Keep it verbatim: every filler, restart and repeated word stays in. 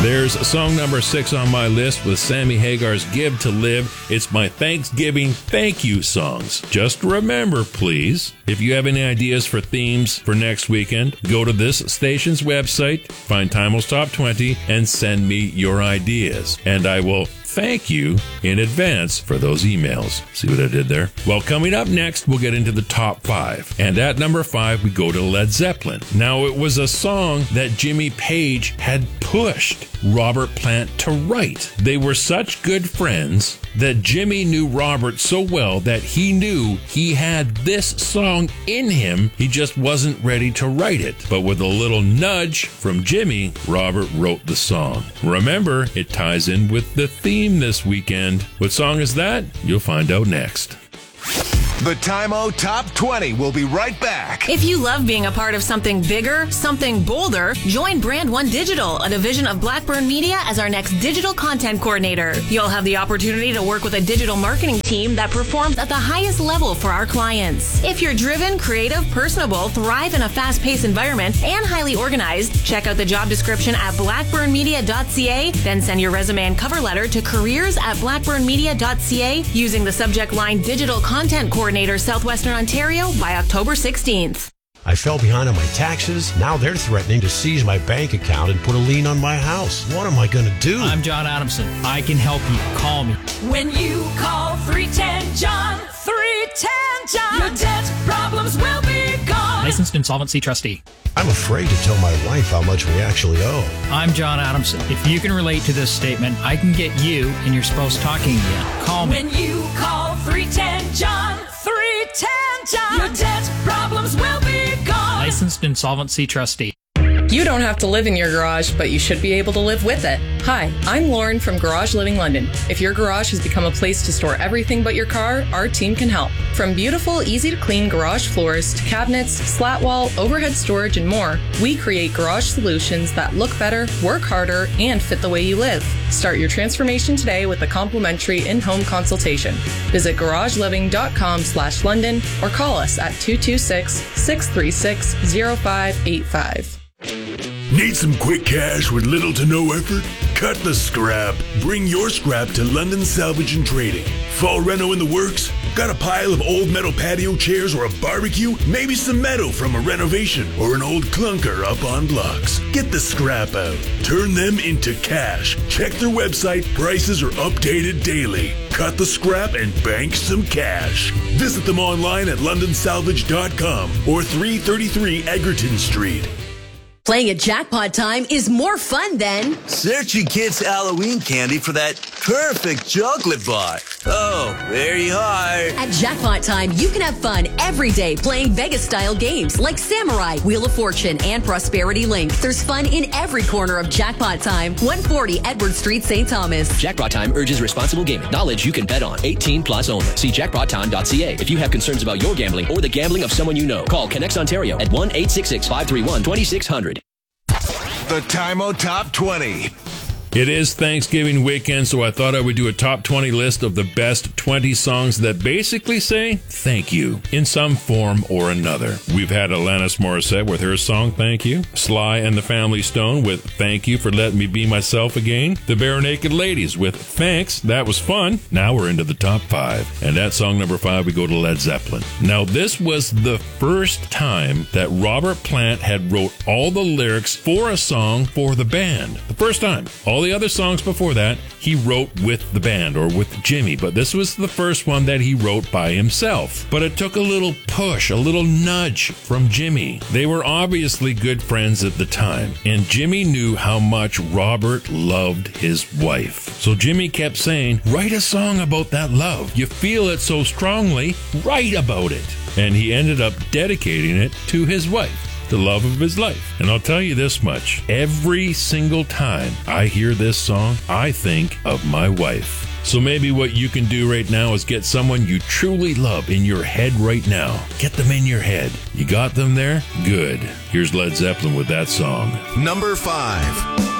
There's song number six on my list with Sammy Hagar's Give to Live. It's my Thanksgiving thank you songs. Just remember, please, if you have any ideas for themes for next weekend, go to this station's website, find Timeless Top twenty, and send me your ideas. And I will thank you in advance for those emails. See what I did there? Well, coming up next, we'll get into the top five. And at number five, we go to Led Zeppelin. Now, it was a song that Jimmy Page had pushed Robert Plant to write. They were such good friends that Jimmy knew Robert so well that he knew he had this song in him. He just wasn't ready to write it. But with a little nudge from Jimmy, Robert wrote the song. Remember, it ties in with the theme this weekend. What song is that? You'll find out next. The Time-O Top twenty will be right back. If you love being a part of something bigger, something bolder, join Brand One Digital, a division of Blackburn Media, as our next digital content coordinator. You'll have the opportunity to work with a digital marketing team that performs at the highest level for our clients. If you're driven, creative, personable, thrive in a fast-paced environment, and highly organized, check out the job description at blackburn media dot c a, then send your resume and cover letter to careers at blackburn media dot c a using the subject line Digital Content Coordinator, Southwestern Ontario, by October sixteenth. I fell behind on my taxes. Now they're threatening to seize my bank account and put a lien on my house. What am I going to do? I'm John Adamson. I can help you. Call me. When you call three ten John, three ten John, your debt problems will be gone. Licensed insolvency trustee. I'm afraid to tell my wife how much we actually owe. I'm John Adamson. If you can relate to this statement, I can get you and your spouse talking again. Call me. When you call three ten John, three ten John, your debt problems will be gone. Licensed insolvency trustee. You don't have to live in your garage, but you should be able to live with it. Hi, I'm Lauren from Garage Living London. If your garage has become a place to store everything but your car, our team can help. From beautiful, easy-to-clean garage floors to cabinets, slat wall, overhead storage, and more, we create garage solutions that look better, work harder, and fit the way you live. Start your transformation today with a complimentary in-home consultation. Visit garageliving.com slash London or call us at two two six, six three six, zero five eight five. Need some quick cash with little to no effort? Cut the scrap. Bring your scrap to London Salvage and Trading. Fall reno in the works? Got a pile of old metal patio chairs or a barbecue? Maybe some metal from a renovation or an old clunker up on blocks. Get the scrap out. Turn them into cash. Check their website. Prices are updated daily. Cut the scrap and bank some cash. Visit them online at london salvage dot com or three thirty-three Egerton Street. Playing at Jackpot Time is more fun than searching kids' Halloween candy for that perfect chocolate bar. Oh, very hard. At Jackpot Time, you can have fun every day playing Vegas-style games like Samurai, Wheel of Fortune, and Prosperity Link. There's fun in every corner of Jackpot Time. one forty Edward Street, Saint Thomas. Jackpot Time urges responsible gaming. Knowledge you can bet on. eighteen plus only. See jackpot time dot c a. If you have concerns about your gambling or the gambling of someone you know, call Connects Ontario at one eight six six, five three one, two six zero zero. The Time-O Top twenty. It is Thanksgiving weekend, so I thought I would do a top twenty list of the best twenty songs that basically say thank you in some form or another. We've had Alanis Morissette with her song Thank You, Sly and the Family Stone with Thank You for Letting Me Be Myself Again, the Bare Naked Ladies with Thanks, That Was Fun. Now we're into the top five. And at song number five, we go to Led Zeppelin. Now this was the first time that Robert Plant had wrote all the lyrics for a song for the band. The first time. All the other songs before that, he wrote with the band or with Jimmy, but this was the first one that he wrote by himself. But it took a little push, a little nudge from Jimmy. They were obviously good friends at the time, and Jimmy knew how much Robert loved his wife. So Jimmy kept saying, write a song about that love. You feel it so strongly, write about it. And he ended up dedicating it to his wife, the love of his life. And I'll tell you this much, every single time I hear this song, I think of my wife. So maybe what you can do right now is get someone you truly love in your head right now. Get them in your head. You got them there? Good. Here's Led Zeppelin with that song. Number five.